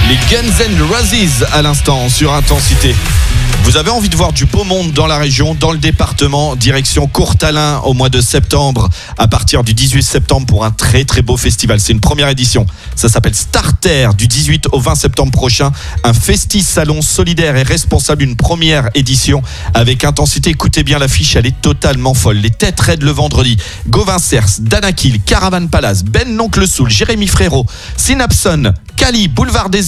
Les Guns N' Roses à l'instant sur Intensité. Vous avez envie de voir du beau monde dans la région, dans le département, direction Courtalin au mois de septembre, à partir du 18 septembre pour un très très beau festival. C'est une première édition. Ça s'appelle Starter du 18 au 20 septembre prochain. Un festi-salon solidaire et responsable, une première édition avec Intensité. Écoutez bien l'affiche, elle est totalement folle. Les têtes raides le vendredi. Gauvin Cers, Danakil, Caravan Palace, Ben l'Oncle Soul, Jérémy Frérot, Synapson, Cali, Boulevard des